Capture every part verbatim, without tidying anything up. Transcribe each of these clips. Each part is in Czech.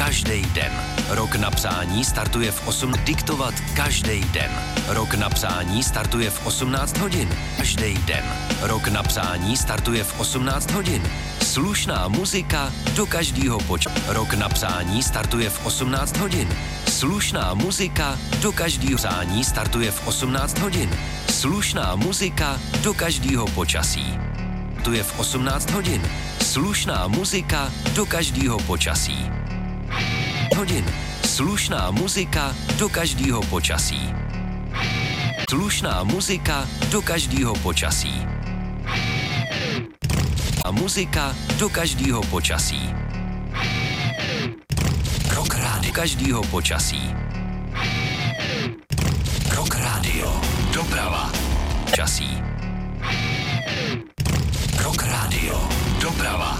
každý den. Rok napsání startuje v osm. Diktovat každý den. Rok napsání startuje v osmnáct hodin. Každý den. Rok napsání startuje v osmnáct hodin. Slušná muzika do každého počtu. Rok napsání startuje v osmnáct hodin. Slušná muzika do každého psání startuje v osmnáct hodin. Slušná muzika do každého počasí. Tu je v osmnáct hodin. Slušná muzika do každého počasí. Hodin. Slušná muzika do každého počasí. Slušná muzika do každého počasí. A muzika do každého počasí. Rock rádio každého počasí. Rock rádio. Doprava. Časí. Rock rádio. Doprava.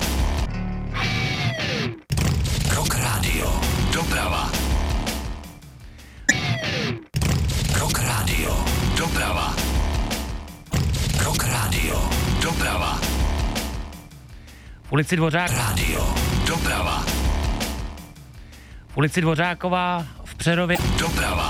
Rock rádio. Doprava. Rock rádio. Doprava. Rock rádio. Doprava. V ulici Dvořák. Rádio. Doprava. V ulici Dvořáková v Přerově. Doprava.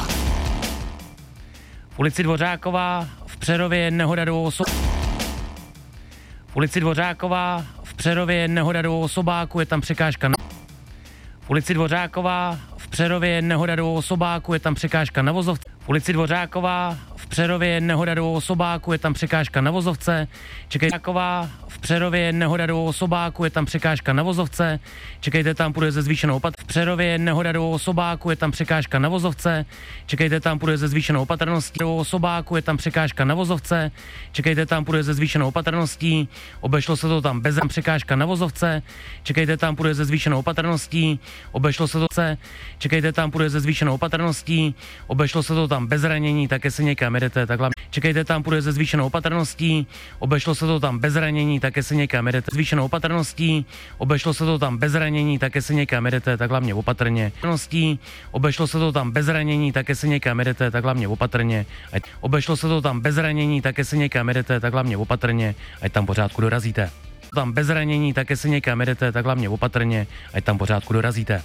V ulici Dvořáková v Přerově je nehoda dvou osob. V ulici Dvořáková v Přerově je nehoda dvou osobáků, je tam překážka na... V ulici Dvořáková v Přerově je nehoda dvou osobáků, je tam překážka na vozovce. V ulici Dvořáková v Přerově je nehoda dvou osobáků, je tam překážka na vozovce. Čekejte, v Přerově je nehoda dvou osobáků, je tam překážka na vozovce. Čekejte, tam půjde ze zvýšenou opatrností. V Přerově je nehoda dvou osobáků, je tam překážka na vozovce. Čekejte, tam půjde ze zvýšenou opatrností. Dvou osobáků, je tam překážka na vozovce. Čekejte, tam půjde ze zvýšenou opatrností. Obešlo se to tam bez překážka na vozovce. Čekejte, tam půjde ze zvýšenou opatrností. Obešlo se to se. Čekejte, tam půjde ze zvýšenou opatrností. Obešlo se to tam bez zranění, také se někam jedete, takhle. Čekejte, tam půjde ze zvýšenou opatrností. Obešlo se to tam bez zranění, také se někam jedete. Zvýšenou opatrností. Obešlo se to tam bez zranění, také se někam jedete, tak hlavně opatrně. Obešlo se to tam bez zranění, také se někam jedete, tak hlavně opatrně. Ať obešlo se to tam bez zranění, také se někam jedete, tak hlavně opatrně, ať tam pořádku dorazíte. Tam bez zranění, také se někam jedete, tak hlavně opatrně, ať tam pořádku dorazíte.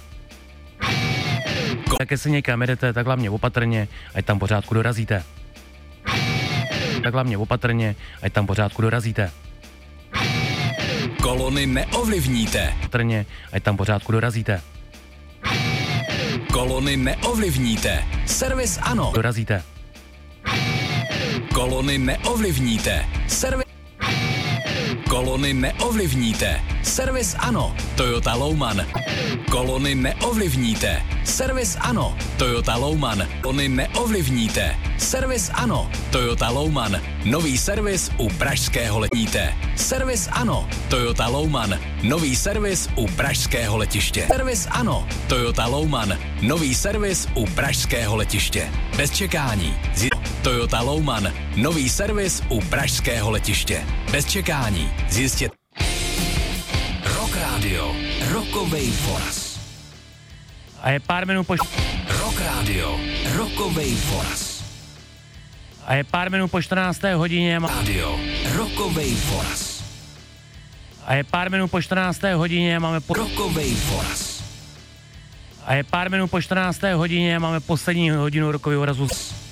Také se někam jedete, tak hlavně opatrně, ať tam pořádku dorazíte. Tak hlavně opatrně, ať tam pořádku dorazíte. Kolony neovlivníte. Opatrně, ať tam pořádku dorazíte. Kolony neovlivníte. Servis ano. Dorazíte. Kolony neovlivníte. Servis... Kolony neovlivníte. Servis ano. Toyota Louman. Kolony neovlivníte. Servis ano. Toyota Louman. Kolony neovlivníte. Servis ano. Toyota Louman. Nový servis u pražského letiště. Servis ano. Toyota Louman. Nový servis u pražského letiště. Servis ano. Toyota Louman. Nový servis u pražského letiště. Bez čekání. Zj- Toyota Louman. Nový servis u pražského letiště. Bez čekání. Zjistět. Rock Radio. Rockovej Foras. A je pár minut po... Rock Radio. Rockovej Foras. A je pár minut po čtrnácté hodině. Radio. Rockovej Foras. A je pár minut po čtrnácté hodině, máme po... Rockovej Foras. A je pár minut po čtrnácté hodině, máme poslední hodinu rokového razu.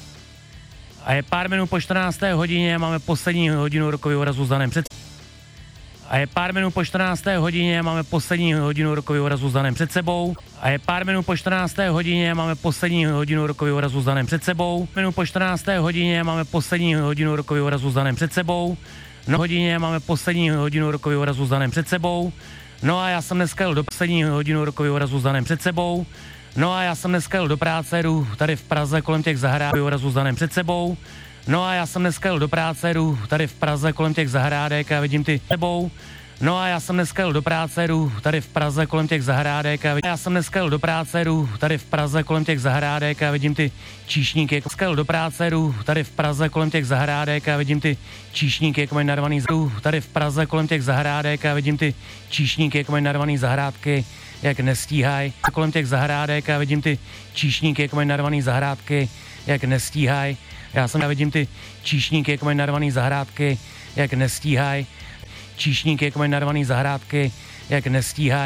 A je pár minut po čtrnácté hodině, máme poslední hodinu rokového razu s Danem před... A je pár minut po čtrnácté hodině, máme poslední hodinu rokového razu s Danem před sebou. A je pár minut po čtrnácté hodině, máme poslední hodinu rokového razu s Danem před sebou. Minut po čtrnácté hodině, máme poslední hodinu rokového razu s Danem před sebou. No hodině máme poslední hodinu rokového razu s Danem před sebou. No a já jsem dneska jel do poslední hodinu rokového razu s Danem před sebou. No a já jsem dneska jel do práce, jdu tady v Praze kolem těch zahrádek razu s Danem před sebou. No a já jsem dneska jel do práce, jdu tady v Praze kolem těch zahrádek a vidím ty sebou. No a já jsem dneska jel do práce, jdu tady v Praze kolem těch zahrádek a vidím... Já jsem dneska jel do práce, jdu tady v Praze kolem těch zahrádek a vidím ty číšníky. Dneska jel do práce, jdu tady v Praze kolem těch zahrádek a vidím ty číšníky, jak mají narvaný... Jdu tady v Praze kolem těch zahrádek a vidím ty číšníky, jak mají narvaný zahrádky, jak nestíhají. Kolem těch zahrádek a vidím ty číšníky, jak mají narvaný zahrádky, jak nestíhají. Já jsem já vidím ty číšníky, jak mají narvaný zahrádky, jak nestíhají. Číšníky, jak mají narvaný zahrádky, jak nestíhají.